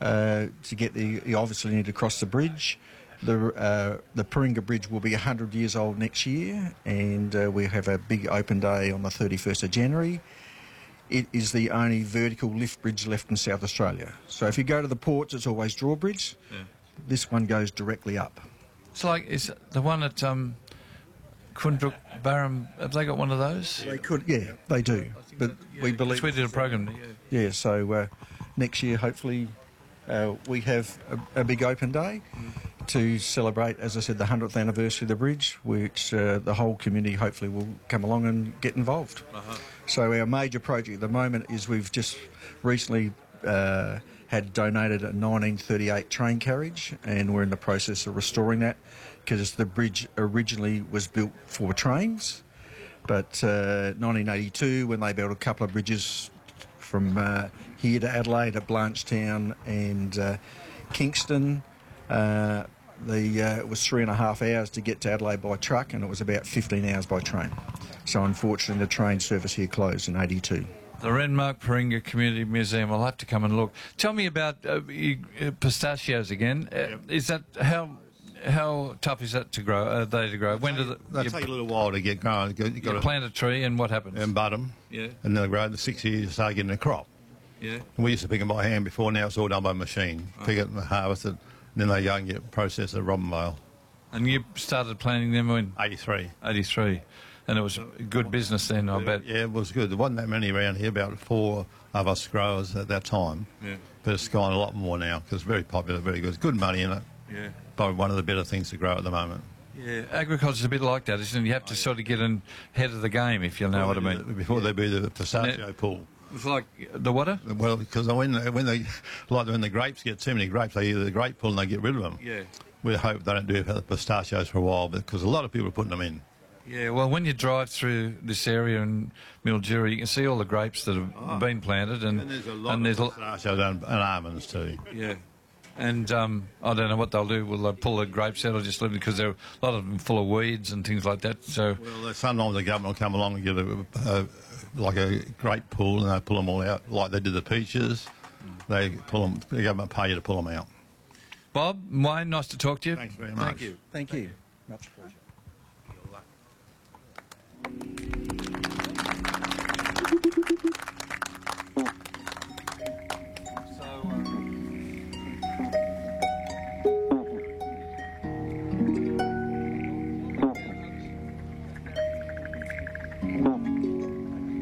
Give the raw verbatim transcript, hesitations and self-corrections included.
uh, to get the. You obviously need to cross the bridge. The uh, the Paringa Bridge will be one hundred years old next year, and uh, we have a big open day on the thirty-first of January. It is the only vertical lift bridge left in South Australia. So if you go to the ports, it's always drawbridge. Yeah. This one goes directly up. It's like, is the one at um, Kundruk Barham, have they got one of those? They could, yeah, they do. But we believe... We did a program. Yeah, yeah so uh, next year, hopefully, uh, we have a, a big open day to celebrate, as I said, the one hundredth anniversary of the bridge, which uh, the whole community hopefully will come along and get involved. Uh-huh. So our major project at the moment is we've just recently uh, had donated a nineteen thirty-eight train carriage, and we're in the process of restoring that because the bridge originally was built for trains, but uh, nineteen eighty-two, when they built a couple of bridges from uh, here to Adelaide, at Blanchetown and uh, Kingston, uh, the uh, it was three and a half hours to get to Adelaide by truck, and it was about fifteen hours by train. So unfortunately, the train service here closed in eighty-two. The Renmark Paringa Community Museum. I'll have to come and look. Tell me about uh, you, uh, pistachios again. Uh, Yep. Is that how how tough is that to grow? Are they to grow? When do the, They you, take a little while to get going. You got, you got you to plant a tree and what happens? and bud them, Yeah. and then they grow. The six years, you start getting a crop. Yeah. And we used to pick them by hand before. Now it's all done by machine. Pick it and harvest it, and then they go and get processed at Robin Vale. And you started planting them in eighty-three. eighty-three, and it was good business then, I bet. Yeah, it was good. There wasn't that many around here. About four of us growers at that time. Yeah. But it's gone a lot more now because it's very popular, very good. It's good money in it. Yeah. Probably one of the better things to grow at the moment. Yeah, agriculture's a bit like that, isn't it? You have to sort of get in ahead of the game, if you know what I mean. Before they do the pistachio Yeah. pull. It's like the water? Well, because when they, when they like when the grapes get too many grapes, they either the grape pull and they get rid of them. Yeah. We hope they don't do the pistachios for a while because a lot of people are putting them in. Yeah, well, when you drive through this area in Mildura, you can see all the grapes that have Oh. been planted, and And there's a lot and there's of a- pistachios and, and almonds too. yeah, and um, I don't know what they'll do. Will they pull the grapes out or just leave them because there are a lot of them full of weeds and things like that? So Well, sometimes the government will come along and get a, a like a grape pull and they pull them all out like they did the peaches. They pull them. The government pay you to pull them out. Bob, Wayne, nice to talk to you. Thanks very much. Thank you. Thank you. Much appreciated.